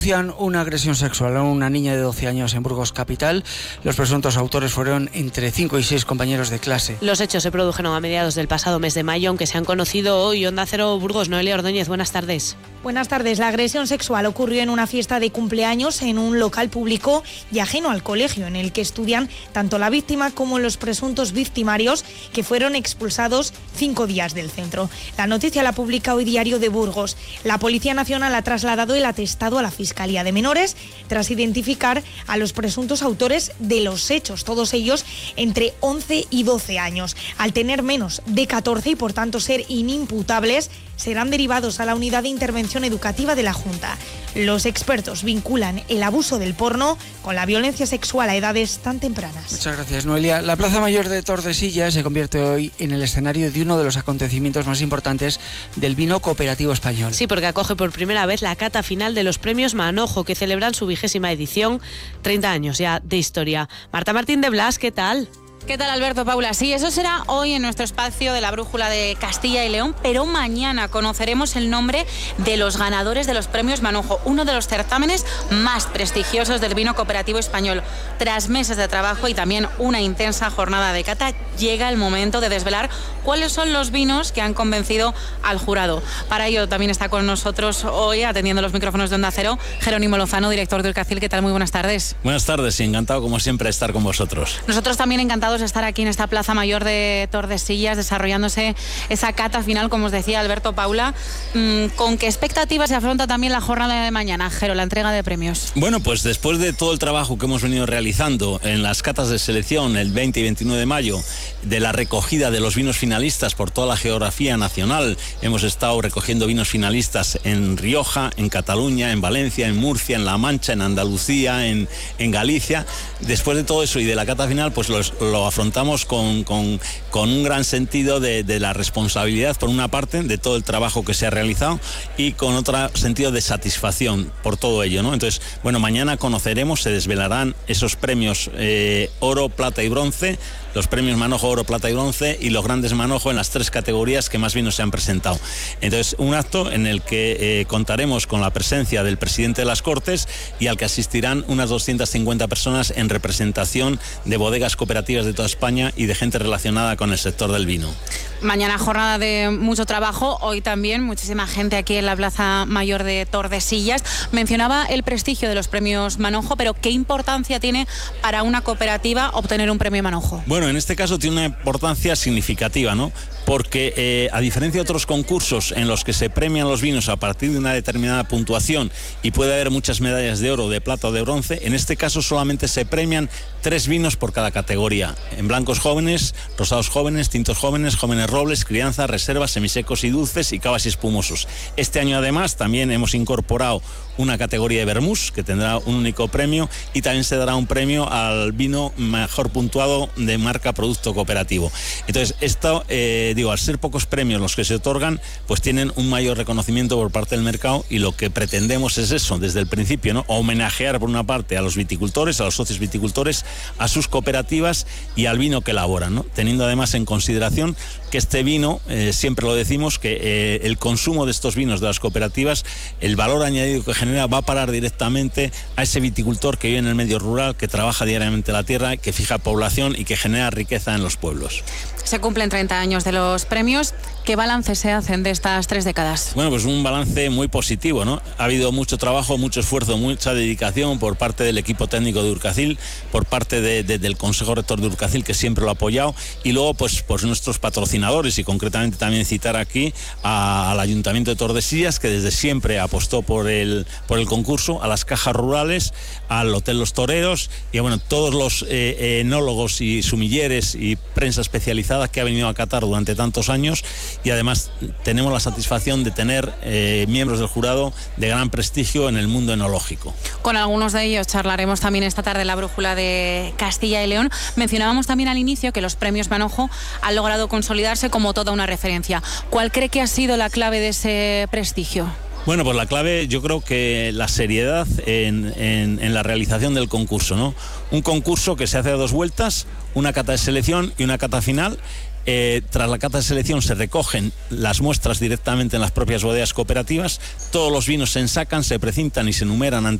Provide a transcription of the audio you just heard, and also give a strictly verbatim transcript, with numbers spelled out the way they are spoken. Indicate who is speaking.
Speaker 1: Una agresión sexual a una niña de doce años en Burgos capital. Los presuntos autores fueron entre cinco y seis compañeros de clase.
Speaker 2: Los hechos se produjeron a mediados del pasado mes de mayo, aunque se han conocido hoy. Onda Cero Burgos, Noelia Ordóñez, buenas tardes.
Speaker 3: Buenas tardes. La agresión sexual ocurrió en una fiesta de cumpleaños en un local público y ajeno al colegio, en el que estudian tanto la víctima como los presuntos victimarios, que fueron expulsados cinco días del centro. La noticia la publica hoy Diario de Burgos. La Policía Nacional ha trasladado el atestado a la Fiscalía de Menores tras identificar a los presuntos autores de los hechos, todos ellos entre once y doce años. Al tener menos de catorce y por tanto ser inimputables, serán derivados a la Unidad de Intervención Educativa de la Junta. Los expertos vinculan el abuso del porno con la violencia sexual a edades tan tempranas.
Speaker 1: Muchas gracias, Noelia. La Plaza Mayor de Tordesillas se convierte hoy en el escenario de uno de los acontecimientos más importantes del vino cooperativo español.
Speaker 2: Sí, porque acoge por primera vez la cata final de los premios Manojo, que celebran su vigésima edición, treinta años ya de historia. Marta Martín de Blas, ¿qué tal?
Speaker 4: ¿Qué tal, Alberto, Paula? Sí, eso será hoy en nuestro espacio de la Brújula de Castilla y León, pero mañana conoceremos el nombre de los ganadores de los premios Manojo, uno de los certámenes más prestigiosos del vino cooperativo español. Tras meses de trabajo y también una intensa jornada de cata, llega el momento de desvelar cuáles son los vinos que han convencido al jurado. Para ello también está con nosotros hoy, atendiendo los micrófonos de Onda Cero, Jerónimo Lozano, director de Urcacil. ¿Qué tal? Muy buenas tardes.
Speaker 5: Buenas tardes y encantado como siempre de estar con vosotros.
Speaker 4: Nosotros también encantados de estar aquí en esta Plaza Mayor de Tordesillas, desarrollándose esa cata final, como os decía Alberto, Paula. ¿Con qué expectativas se afronta también la jornada de mañana, Jero, la entrega de premios?
Speaker 5: Bueno, pues después de todo el trabajo que hemos venido realizando en las catas de selección el veinte y veintinueve de mayo, de la recogida de los vinos finalistas por toda la geografía nacional, hemos estado recogiendo vinos finalistas en Rioja, en Cataluña, en Valencia, en Murcia, en La Mancha, en Andalucía, en, en Galicia. Después de todo eso y de la cata final, pues los, lo afrontamos con, con, con un gran sentido de, de la responsabilidad, por una parte, de todo el trabajo que se ha realizado, y con otro sentido de satisfacción por todo ello, ¿no? Entonces, bueno, mañana conoceremos, se desvelarán esos premios eh, oro, plata y bronce, los premios Manojo, oro, plata y bronce, y los grandes Manojo en las tres categorías que más vinos se han presentado. Entonces, un acto en el que eh, contaremos con la presencia del presidente de las Cortes y al que asistirán unas doscientas cincuenta personas en representación de bodegas cooperativas de toda España y de gente relacionada con el sector del vino.
Speaker 4: Mañana jornada de mucho trabajo, hoy también muchísima gente aquí en la Plaza Mayor de Tordesillas. Mencionaba el prestigio de los premios Manojo, pero ¿qué importancia tiene para una cooperativa obtener un premio Manojo?
Speaker 5: Bueno, en este caso tiene una importancia significativa, ¿no? Porque eh, a diferencia de otros concursos en los que se premian los vinos a partir de una determinada puntuación y puede haber muchas medallas de oro, de plata o de bronce, en este caso solamente se premian tres vinos por cada categoría: en blancos jóvenes, rosados jóvenes, tintos jóvenes, jóvenes robles, crianza, reservas, semisecos y dulces, y cavas y espumosos. Este año además también hemos incorporado una categoría de vermús que tendrá un único premio, y también se dará un premio al vino mejor puntuado de marca producto cooperativo. Entonces esto, eh, digo, al ser pocos premios los que se otorgan, pues tienen un mayor reconocimiento por parte del mercado, y lo que pretendemos es eso, desde el principio, ¿no? Homenajear por una parte a los viticultores, a los socios viticultores, a sus cooperativas y al vino que elaboran, ¿no? Teniendo además en consideración que este vino, eh, siempre lo decimos, que eh, el consumo de estos vinos de las cooperativas, el valor añadido que genera va a parar directamente a ese viticultor que vive en el medio rural, que trabaja diariamente la tierra, que fija población y que genera riqueza en los pueblos.
Speaker 4: Se cumplen treinta años de los premios. ¿Qué balance se hacen de estas tres décadas?
Speaker 5: Bueno, pues un balance muy positivo, ¿no? Ha habido mucho trabajo, mucho esfuerzo, mucha dedicación por parte del equipo técnico de Urcacil, por parte de, de, del Consejo Rector de Urcacil, que siempre lo ha apoyado, y luego pues, pues nuestros patrocinadores, y concretamente también citar aquí a, al Ayuntamiento de Tordesillas, que desde siempre apostó por el, por el concurso, a las cajas rurales, al Hotel Los Toreros, y bueno, todos los eh, enólogos y sumilleres y prensa especializada que ha venido a Qatar durante tantos años, y además tenemos la satisfacción de tener eh, miembros del jurado de gran prestigio en el mundo enológico.
Speaker 4: Con algunos de ellos charlaremos también esta tarde en la Brújula de Castilla y León. Mencionábamos también al inicio que los premios Manojo han logrado consolidarse como toda una referencia. ¿Cuál cree que ha sido la clave de ese prestigio?
Speaker 5: Bueno, pues la clave, yo creo que la seriedad en, en, en la realización del concurso, ¿no? Un concurso que se hace a dos vueltas, una cata de selección y una cata final, Eh, tras la cata de selección se recogen las muestras directamente en las propias bodegas cooperativas, todos los vinos se ensacan, se precintan y se enumeran ante